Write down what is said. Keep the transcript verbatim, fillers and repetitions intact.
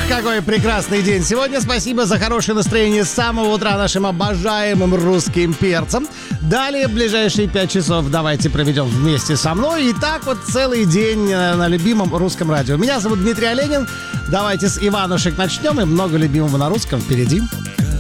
какой прекрасный день сегодня. Спасибо за хорошее настроение с самого утра нашим обожаемым русским перцам. Далее, в ближайшие пять часов давайте проведем вместе со мной. И так вот целый день на любимом русском радио. Меня зовут Дмитрий Оленин. Давайте с Иванушек начнем. И много любимого на русском впереди.